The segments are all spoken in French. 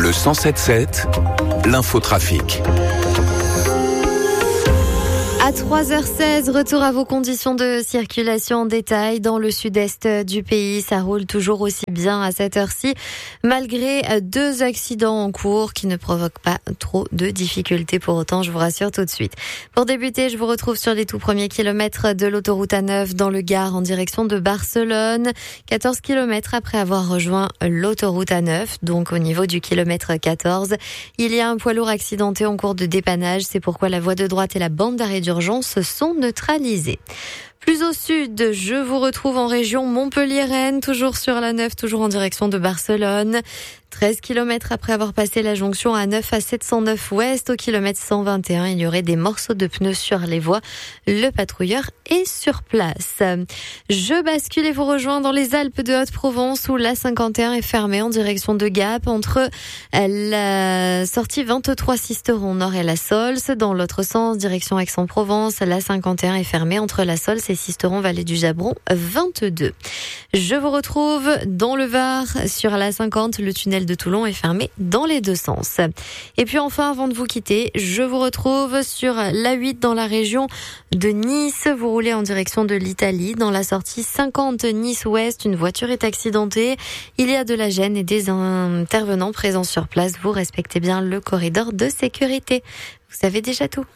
Le 107.7, l'infotrafic. À 3h16, retour à vos conditions de circulation en détail dans le sud-est du pays. Ça roule toujours aussi bien à cette heure-ci, malgré 2 accidents en cours qui ne provoquent pas trop de difficultés pour autant, je vous rassure tout de suite. Pour débuter, je vous retrouve sur les tout premiers kilomètres de l'autoroute A9 dans le Gard en direction de Barcelone. 14 kilomètres après avoir rejoint l'autoroute A9, donc au niveau du kilomètre 14. Il y a un poids lourd accidenté en cours de dépannage. C'est pourquoi la voie de droite et la bande d'arrêt d'urgence sont neutralisées. Plus au sud, je vous retrouve en région Montpellier-Rennes, toujours sur la 9, toujours en direction de Barcelone. 13 kilomètres après avoir passé la jonction A9 à 709 ouest, au kilomètre 121, il y aurait des morceaux de pneus sur les voies. Le patrouilleur est sur place. Je bascule et vous rejoins dans les Alpes de Haute-Provence où la 51 est fermée en direction de Gap entre la sortie 23 Sisteron Nord et la Sols. Dans l'autre sens, direction Aix-en-Provence, la 51 est fermée entre la Sols et Sisteron Vallée du Jabron 22. Je vous retrouve dans le Var sur la 50, le tunnel de Toulon est fermé dans les 2 sens. Et puis enfin, avant de vous quitter, je vous retrouve sur l'A8 dans la région de Nice. Vous roulez en direction de l'Italie. Dans la sortie 50 Nice-Ouest, une voiture est accidentée. Il y a de la gêne et des intervenants présents sur place. Vous respectez bien le corridor de sécurité. Vous savez déjà tout.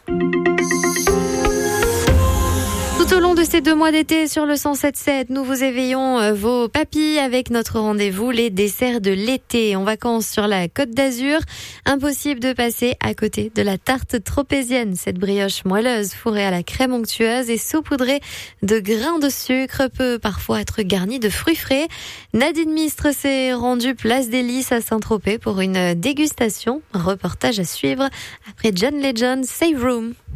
Tout au long de ces 2 mois d'été sur le 107.7, nous vous éveillons vos papilles avec notre rendez-vous, les desserts de l'été. En vacances sur la Côte d'Azur, impossible de passer à côté de la tarte tropézienne. Cette brioche moelleuse fourrée à la crème onctueuse et saupoudrée de grains de sucre peut parfois être garnie de fruits frais. Nadine Mistre s'est rendue place des Lys à Saint-Tropez pour une dégustation. Reportage à suivre après John Legend, Save Room.